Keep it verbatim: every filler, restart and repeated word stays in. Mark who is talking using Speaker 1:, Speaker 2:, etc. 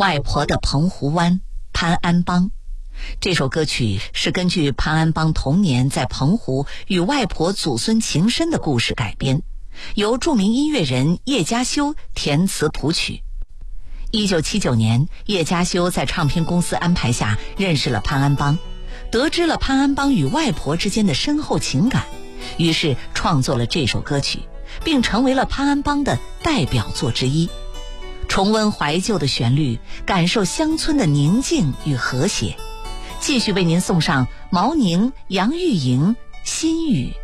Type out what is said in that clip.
Speaker 1: 外婆的澎湖湾，潘安邦。这首歌曲是根据潘安邦童年在澎湖与外婆祖孙情深的故事改编，由著名音乐人叶嘉修填词谱曲。一九七九年，叶嘉修在唱片公司安排下认识了潘安邦，得知了潘安邦与外婆之间的深厚情感，于是创作了这首歌曲，并成为了潘安邦的代表作之一。重温怀旧的旋律，感受乡村的宁静与和谐。继续为您送上毛宁、杨钰莹、心语。